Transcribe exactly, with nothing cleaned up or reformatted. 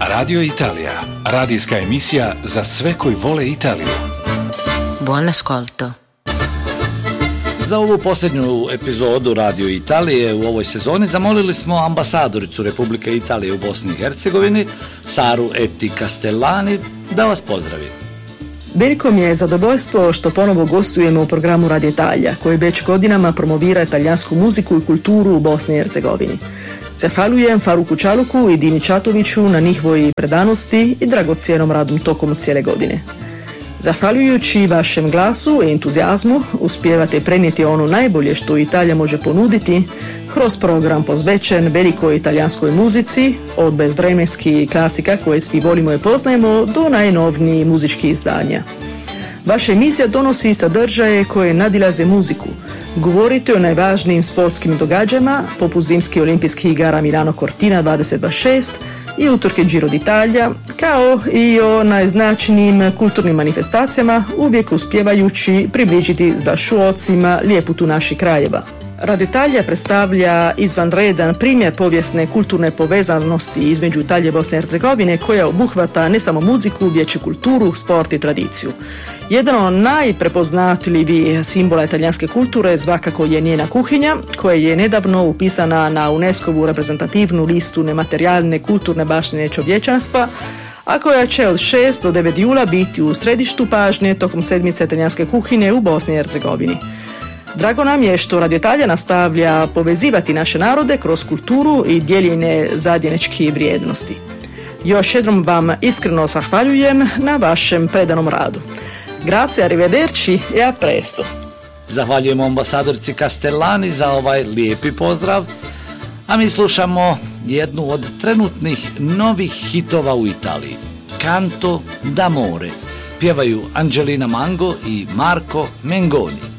Radio Italia, radijska emisija za sve koji vole Italiju. Buon ascolto. Za ovu posljednju epizodu Radio Italije u ovoj sezoni zamolili smo ambasadoricu Republike Italije u Bosni i Hercegovini, Saru Eti Castellani, da vas pozdravi. Veliko mi je zadovoljstvo što ponovo gostujemo u programu Radio Italija, koji već godinama promovira italijansku muziku i kulturu u Bosni i Hercegovini. Zahvaljujem Faruku Čaluku i Dini Čatoviću na njihovoj predanosti i dragocjenom radu tokom cijele godine. Zahvaljujući vašem glasu i entuzijazmu uspijevate prenijeti ono najbolje što Italija može ponuditi kroz program posvećen velikoj italijanskoj muzici, od bezvremenskih klasika koje svi volimo i poznajemo do najnovnijih muzičkih izdanja. Vaša emisija donosi sadržaje koje nadilaze muziku. Govorite o najvažnijim sportskim događajima, poput zimskih olimpijskih igara Milano Cortina dvadeset dvadeset šest i utorke Giro d'Italia, kao i o najznačajnijim kulturnim manifestacijama, uvijek uspijevajući približiti zdašuocima ljepotu naših krajeva. Radio Italija predstavlja izvanredan primjer povijesne kulturne povezanosti između Italije i Bosne i Hercegovine, koja obuhvata ne samo muziku, već i kulturu, sport i tradiciju. Jedan od najprepoznatljivijih simbola italijanske kulture svakako je njena kuhinja, koja je nedavno upisana na UNESCO-vu reprezentativnu listu nematerijalne kulturne baštine čovječanstva, a koja će od šestog do devetog jula biti u središtu pažnje tokom sedmice italijanske kuhinje u Bosni i Hercegovini. Drago nam je što Radio Italija nastavlja povezivati naše narode kroz kulturu i dijeljenje zajedničkih vrijednosti. Još jednom vam iskreno zahvaljujem na vašem predanom radu. Grazie, arrivederci e a presto. Zahvaljujemo ambasadorici Castellani za ovaj lijepi pozdrav, a mi slušamo jednu od trenutnih novih hitova u Italiji. Canto d'amore. Pjevaju Angelina Mango i Marco Mengoni.